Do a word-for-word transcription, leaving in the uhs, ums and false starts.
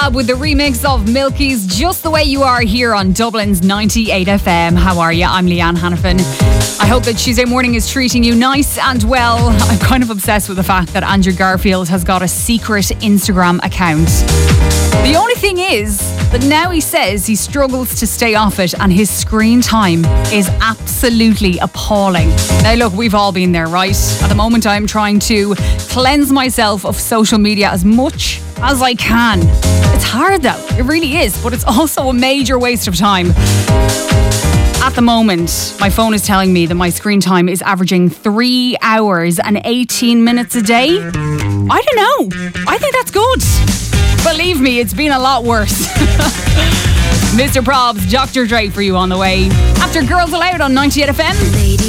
Fab with the remix of Milky's Just the Way You Are here on Dublin's ninety-eight F M. How are you? I'm Leanne Hannafin. I hope that Tuesday morning is treating you nice and well. I'm kind of obsessed with the fact that Andrew Garfield has got a secret Instagram account. The only thing is that now he says he struggles to stay off it and his screen time is absolutely appalling. Now look, we've all been there, right? At the moment I'm trying to cleanse myself of social media as much as I can. It's hard though, it really is, but it's also a major waste of time. At the moment, my phone is telling me that my screen time is averaging three hours and eighteen minutes a day. I don't know. I think that's good. Believe me, it's been a lot worse. Mister Probs, Doctor Dre for you on the way. After Girls Aloud on ninety-eight F M.